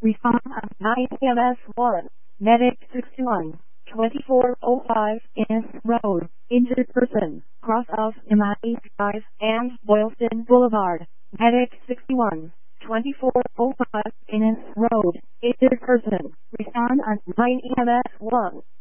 Respond on 9 EMS1. Medic 61. 2405 Inns Road. Injured person. Cross of MI 5 and Boylston Boulevard. Medic 61. 2405 Inns Road. Injured person. Respond on 9 EMS1.